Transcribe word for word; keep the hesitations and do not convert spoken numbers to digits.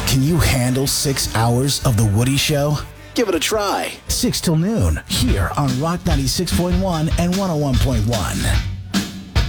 Can you handle six hours of The Woody Show? Give it a try. six till noon here on Rock ninety-six point one and one oh one point one.